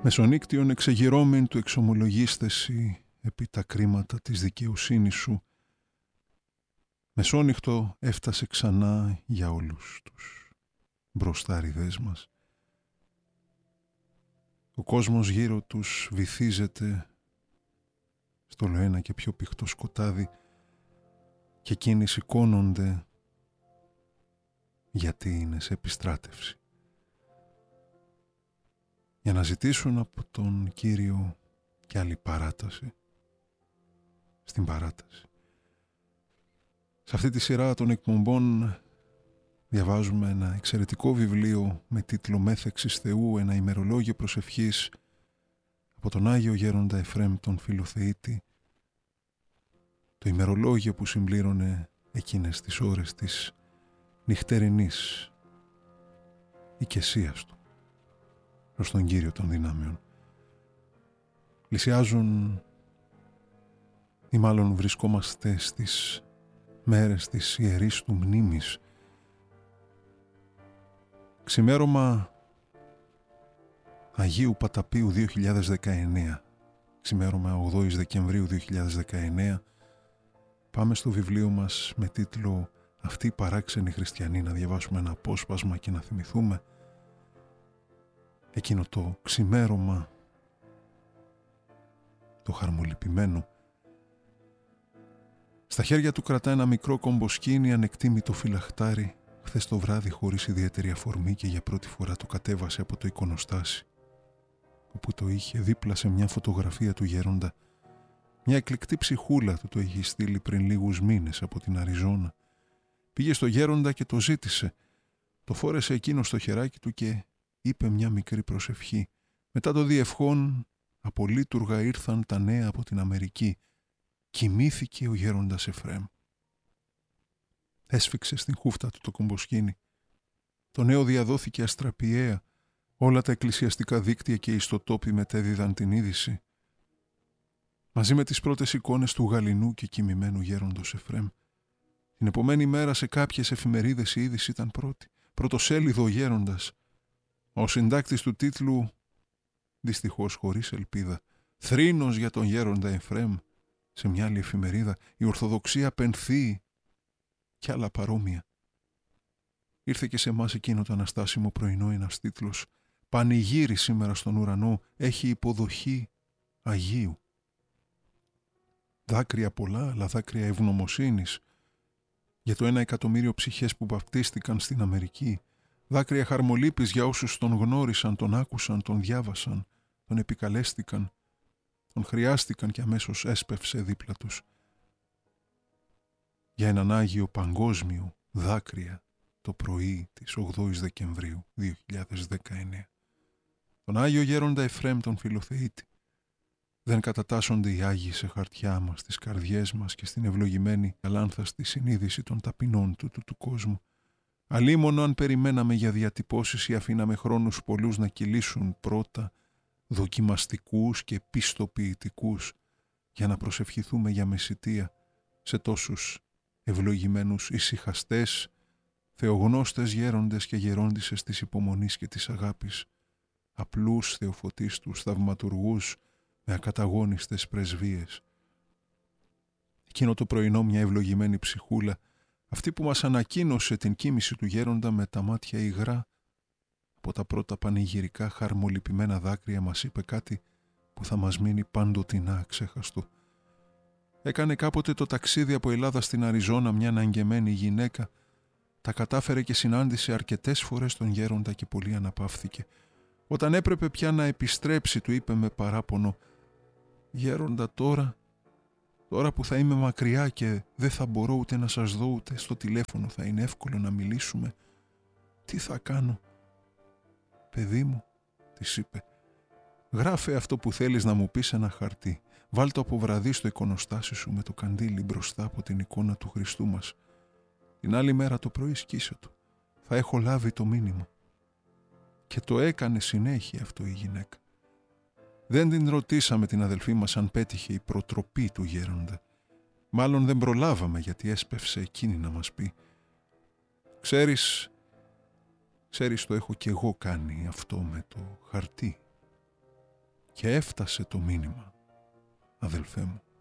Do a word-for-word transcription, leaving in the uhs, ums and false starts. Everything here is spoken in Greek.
Μεσονύκτιον εξεγυρώμην του εξομολογίστεσι επί τα κρίματα της δικαιοσύνης σου. Μεσόνυχτο έφτασε ξανά για όλους τους μπροστάριδες μας. Ο κόσμος γύρω τους βυθίζεται στο λοένα και πιο πηχτό σκοτάδι και εκείνοι σηκώνονται γιατί είναι σε επιστράτευση. Για να ζητήσουν από τον Κύριο και άλλη παράταση στην παράταση. Σε αυτή τη σειρά των εκπομπών διαβάζουμε ένα εξαιρετικό βιβλίο με τίτλο «Μέθεξης Θεού, ένα ημερολόγιο προσευχής» από τον Άγιο Γέροντα Εφραίμ τον Φιλοθεήτη, το ημερολόγιο που συμπλήρωνε εκείνες τις ώρες της νυχτερινής οικεσίας του προς τον Κύριο των δυνάμεων. Πλησιάζουν ή μάλλον βρισκόμαστε στις μέρες της Ιερής του Μνήμης. Ξημέρωμα Αγίου Παταπίου δύο χιλιάδες δεκαεννέα. Ξημέρωμα ογδόης Δεκεμβρίου δύο χιλιάδες δεκαεννέα. Πάμε στο βιβλίο μας με τίτλο «Αυτοί οι παράξενοι χριστιανοί», να διαβάσουμε ένα απόσπασμα και να θυμηθούμε εκείνο το ξημέρωμα, το χαρμολυπημένο. Στα χέρια του κρατά ένα μικρό κομποσκίνι ανεκτήμητο φυλαχτάρι. Χθες το βράδυ, χωρίς ιδιαίτερη αφορμή και για πρώτη φορά, το κατέβασε από το εικονοστάσι, όπου το είχε δίπλα σε μια φωτογραφία του γέροντα. Μια εκλεκτή ψυχούλα του το είχε στείλει πριν λίγους μήνες από την Αριζόνα. Πήγε στο γέροντα και το ζήτησε. Το φόρεσε εκείνο στο χεράκι του και είπε μια μικρή προσευχή. Μετά το διευχόν, απολύτουργα ήρθαν τα νέα από την Αμερική. Κοιμήθηκε ο γέροντας Εφραίμ. Έσφιξε στην χούφτα του το κομποσκίνι. Το νέο διαδόθηκε αστραπιαία. Όλα τα εκκλησιαστικά δίκτυα και οι ιστοτόποι μετέδιδαν την είδηση. Μαζί με τις πρώτες εικόνες του γαληνού και κοιμημένου γέροντος Εφραίμ. Την επομένη μέρα σε κάποιες εφημερίδες η είδηση ήταν πρώτη. Πρωτοσέλιδο ο γέροντας. Ο συντάκτης του τίτλου, δυστυχώς χωρίς ελπίδα, «Θρήνος για τον γέροντα Εφραίμ». Σε μια άλλη εφημερίδα, «Η Ορθοδοξία πενθεί» και άλλα παρόμοια. Ήρθε και σε εμάς εκείνο το αναστάσιμο πρωινό ένας τίτλος, «Πανηγύρι σήμερα στον ουρανό, έχει υποδοχή Αγίου». Δάκρυα πολλά, αλλά δάκρυα ευγνωμοσύνης για το ένα εκατομμύριο ψυχές που βαπτίστηκαν στην Αμερική. Δάκρυα χαρμολύπης για όσους τον γνώρισαν, τον άκουσαν, τον διάβασαν, τον επικαλέστηκαν, τον χρειάστηκαν και αμέσως έσπευσε δίπλα τους. Για έναν Άγιο παγκόσμιο δάκρυα το πρωί της ογδόης Δεκεμβρίου δύο χιλιάδες δεκαεννέα. Τον Άγιο Γέροντα Εφραίμ τον Φιλοθεήτη. Δεν κατατάσσονται οι Άγιοι σε χαρτιά μας, στις καρδιές μας και στην ευλογημένη αλάνθαστη συνείδηση των ταπεινών του, του, του κόσμου. Αλίμονο αν περιμέναμε για διατυπώσεις ή αφήναμε χρόνους πολλούς να κυλήσουν πρώτα, δοκιμαστικούς και πιστοποιητικούς, για να προσευχηθούμε για μεσιτεία σε τόσους ευλογημένους ησυχαστές, θεογνώστες γέροντες και γερόντισσες της υπομονής και της αγάπης, απλούς θεοφωτίστους θαυματουργούς με ακαταγόνιστες πρεσβείες. Εκείνο το πρωινό μια ευλογημένη ψυχούλα, αυτή που μας ανακοίνωσε την κοίμηση του γέροντα με τα μάτια υγρά, από τα πρώτα πανηγυρικά χαρμολυπημένα δάκρυα μας είπε κάτι που θα μας μείνει πάντοτινά αξέχαστο. Έκανε κάποτε το ταξίδι από Ελλάδα στην Αριζόνα μια αναγκεμένη γυναίκα, τα κατάφερε και συνάντησε αρκετές φορές τον γέροντα και πολύ αναπαύθηκε. Όταν έπρεπε πια να επιστρέψει, του είπε με παράπονο, «Γέροντα, τώρα, τώρα που θα είμαι μακριά και δεν θα μπορώ ούτε να σας δω ούτε στο τηλέφωνο θα είναι εύκολο να μιλήσουμε, τι θα κάνω?» «Παιδί μου», της είπε, «γράφε αυτό που θέλεις να μου πεις σε ένα χαρτί. Βάλ' το από βραδύ στο εικονοστάσι σου με το καντήλι μπροστά από την εικόνα του Χριστού μας. Την άλλη μέρα το πρωί σκίσε το. Θα έχω λάβει το μήνυμα». Και το έκανε συνέχεια αυτό η γυναίκα. Δεν την ρωτήσαμε την αδελφή μας αν πέτυχε η προτροπή του γέροντα. Μάλλον δεν προλάβαμε γιατί έσπευσε εκείνη να μας πει. «Ξέρεις, ξέρεις το έχω κι εγώ κάνει αυτό με το χαρτί». Και έφτασε το μήνυμα, αδελφέ μου.